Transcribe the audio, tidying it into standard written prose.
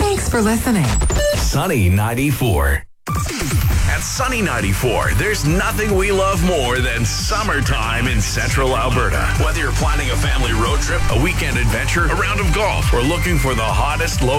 Thanks for listening. Sunny 94. At Sunny 94, there's nothing we love more than summertime in central Alberta. Whether you're planning a family road trip, a weekend adventure, a round of golf, or looking for the hottest local